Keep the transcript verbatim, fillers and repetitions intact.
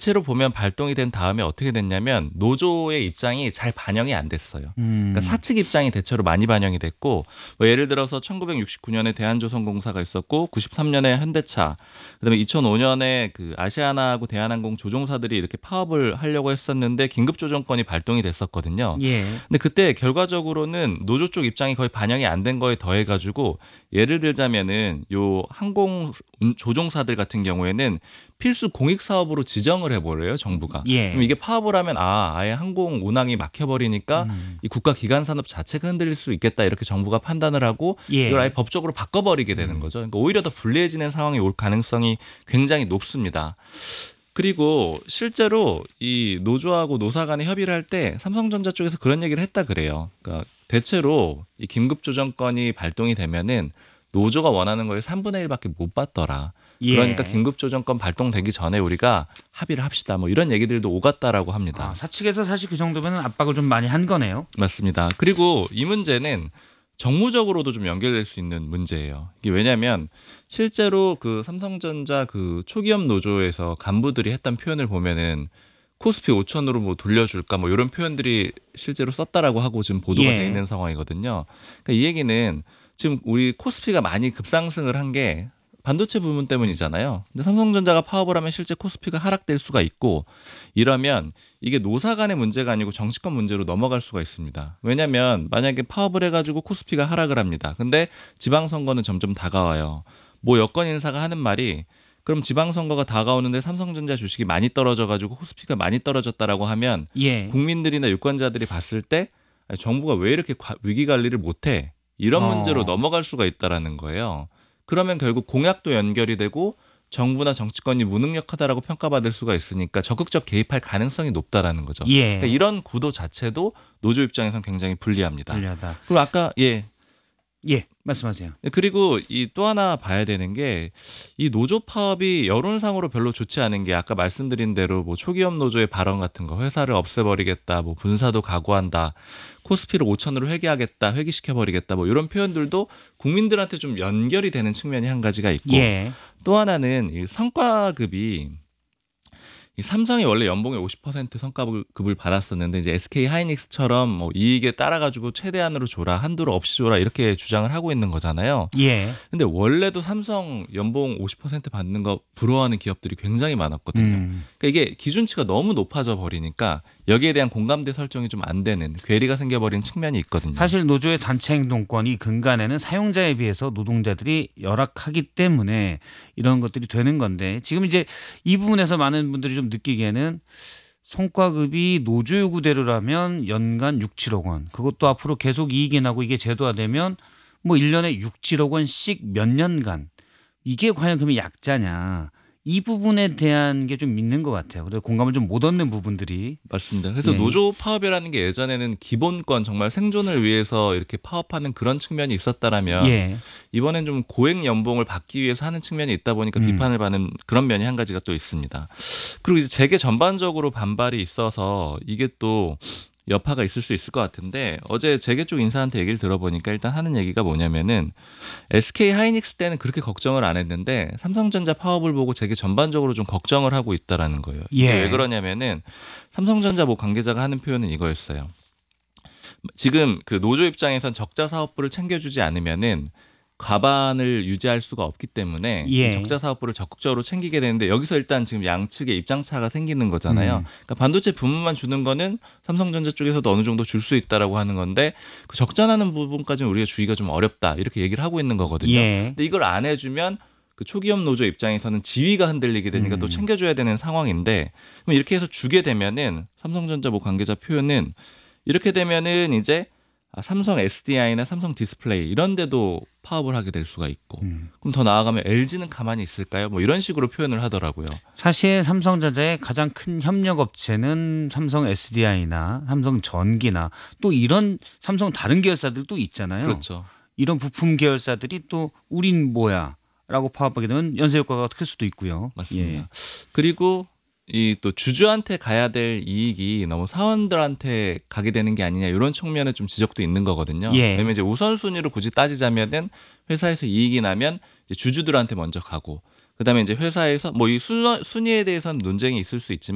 대체로 보면 발동이 된 다음에 어떻게 됐냐면 노조의 입장이 잘 반영이 안 됐어요. 음. 그러니까 사측 입장이 대체로 많이 반영이 됐고 뭐 예를 들어서 천구백육십구 년에 대한조선공사가 있었고 구십삼 년에 현대차 그다음에 이천오 년에 그 아시아나하고 대한항공 조종사들이 이렇게 파업을 하려고 했었는데 긴급조정권이 발동이 됐었거든요. 예. 근데 그때 결과적으로는 노조 쪽 입장이 거의 반영이 안 된 거에 더해가지고 예를 들자면은 요 항공 조종사들 같은 경우에는 필수 공익 사업으로 지정을 해버려요 정부가. 예. 그럼 이게 파업을 하면 아 아예 항공 운항이 막혀버리니까 음. 이 국가 기관 산업 자체가 흔들릴 수 있겠다 이렇게 정부가 판단을 하고 예. 이걸 아예 법적으로 바꿔버리게 되는 거죠. 그러니까 오히려 더 불리해지는 상황이 올 가능성이 굉장히 높습니다. 그리고 실제로 이 노조하고 노사 간에 협의를 할 때 삼성전자 쪽에서 그런 얘기를 했다 그래요. 그러니까 대체로 이 긴급조정권이 발동이 되면은 노조가 원하는 거에 삼분의 일밖에 못 받더라. 예. 그러니까 긴급조정권 발동되기 전에 우리가 합의를 합시다. 뭐 이런 얘기들도 오갔다라고 합니다. 아, 사측에서 사실 그 정도면 압박을 좀 많이 한 거네요. 맞습니다. 그리고 이 문제는 정무적으로도 좀 연결될 수 있는 문제예요. 이게 왜냐하면 실제로 그 삼성전자 그 초기업 노조에서 간부들이 했던 표현을 보면은 코스피 오천으로 뭐 돌려줄까 뭐 이런 표현들이 실제로 썼다라고 하고 지금 보도가 예. 돼 있는 상황이거든요. 그러니까 이 얘기는 지금 우리 코스피가 많이 급상승을 한 게 반도체 부분 때문이잖아요. 근데 삼성전자가 파업을 하면 실제 코스피가 하락될 수가 있고 이러면 이게 노사 간의 문제가 아니고 정치권 문제로 넘어갈 수가 있습니다. 왜냐하면 만약에 파업을 해가지고 코스피가 하락을 합니다. 근데 지방선거는 점점 다가와요. 뭐 여권 인사가 하는 말이 그럼 지방선거가 다가오는데 삼성전자 주식이 많이 떨어져가지고 코스피가 많이 떨어졌다라고 하면 예. 국민들이나 유권자들이 봤을 때 정부가 왜 이렇게 위기 관리를 못해? 이런 어. 문제로 넘어갈 수가 있다라는 거예요. 그러면 결국 공약도 연결이 되고 정부나 정치권이 무능력하다라고 평가받을 수가 있으니까 적극적 개입할 가능성이 높다라는 거죠. 예. 그러니까 이런 구도 자체도 노조 입장에서는 굉장히 불리합니다. 불리하다. 그리고 아까 예 예, 말씀하세요. 그리고 이 또 하나 봐야 되는 게 이 노조 파업이 여론상으로 별로 좋지 않은 게 아까 말씀드린 대로 뭐 초기업 노조의 발언 같은 거 회사를 없애버리겠다, 뭐 분사도 각오한다, 코스피를 오천으로 회귀하겠다, 회귀시켜버리겠다, 뭐 이런 표현들도 국민들한테 좀 연결이 되는 측면이 한 가지가 있고 예. 또 하나는 이 성과급이 이 삼성이 원래 연봉의 오십 퍼센트 성과급을 받았었는데 이제 에스케이 하이닉스처럼 뭐 이익에 따라가지고 최대한으로 줘라, 한도로 없이 줘라 이렇게 주장을 하고 있는 거잖아요. 예. 근데 원래도 삼성 연봉 오십 퍼센트 받는 거 부러워하는 기업들이 굉장히 많았거든요. 음. 그러니까 이게 기준치가 너무 높아져 버리니까 여기에 대한 공감대 설정이 좀 안 되는 괴리가 생겨버린 측면이 있거든요. 사실 노조의 단체 행동권이 근간에는 사용자에 비해서 노동자들이 열악하기 때문에 이런 것들이 되는 건데 지금 이제 이 부분에서 많은 분들이 좀 느끼기에는 성과급이 노조 요구대로라면 연간 육, 칠억 원 그것도 앞으로 계속 이익이 나고 이게 제도화되면 뭐 일 년에 육, 칠억 원씩 몇 년간 이게 과연 그러면 약자냐 이 부분에 대한 게 좀 있는 것 같아요. 그래서 공감을 좀 못 얻는 부분들이 맞습니다. 그래서 예. 노조 파업이라는 게 예전에는 기본권 정말 생존을 위해서 이렇게 파업하는 그런 측면이 있었다라면 예. 이번엔 좀 고액 연봉을 받기 위해서 하는 측면이 있다 보니까 음. 비판을 받는 그런 면이 한 가지가 또 있습니다. 그리고 이제 재계 전반적으로 반발이 있어서 이게 또 여파가 있을 수 있을 것 같은데 어제 재계 쪽 인사한테 얘기를 들어보니까 일단 하는 얘기가 뭐냐면은 에스케이 하이닉스 때는 그렇게 걱정을 안 했는데 삼성전자 파업을 보고 재계 전반적으로 좀 걱정을 하고 있다라는 거예요. 이게 예. 왜 그러냐면은 삼성전자 뭐 관계자가 하는 표현은 이거였어요. 지금 그 노조 입장에선 적자 사업부를 챙겨주지 않으면은 과반을 유지할 수가 없기 때문에 예. 적자 사업부를 적극적으로 챙기게 되는데 여기서 일단 지금 양측의 입장 차가 생기는 거잖아요. 음. 그러니까 반도체 부분만 주는 거는 삼성전자 쪽에서도 어느 정도 줄 수 있다라고 하는 건데 그 적자 나는 부분까지는 우리가 주기가 좀 어렵다 이렇게 얘기를 하고 있는 거거든요. 예. 근데 이걸 안 해주면 그 초기업 노조 입장에서는 지위가 흔들리게 되니까 음. 또 챙겨줘야 되는 상황인데 그럼 이렇게 해서 주게 되면은 삼성전자 뭐 관계자 표현은 이렇게 되면은 이제 삼성 에스디아이나 삼성 디스플레이 이런 데도 파업을 하게 될 수가 있고 음. 그럼 더 나아가면 엘지는 가만히 있을까요? 뭐 이런 식으로 표현을 하더라고요. 사실 삼성전자의 가장 큰 협력 업체는 삼성 에스디아이나 삼성 전기나 또 이런 삼성 다른 계열사들도 있잖아요. 그렇죠. 이런 부품 계열사들이 또 우린 뭐야 라고 파업하게 되면 연쇄 효과가 클 수도 있고요. 맞습니다. 예. 그리고 이 또 주주한테 가야 될 이익이 너무 사원들한테 가게 되는 게 아니냐 이런 측면에 좀 지적도 있는 거거든요. 예. 왜냐면 이제 우선순위로 굳이 따지자면은 회사에서 이익이 나면 이제 주주들한테 먼저 가고 그다음에 이제 회사에서 뭐 이 순위에 대해서는 논쟁이 있을 수 있지만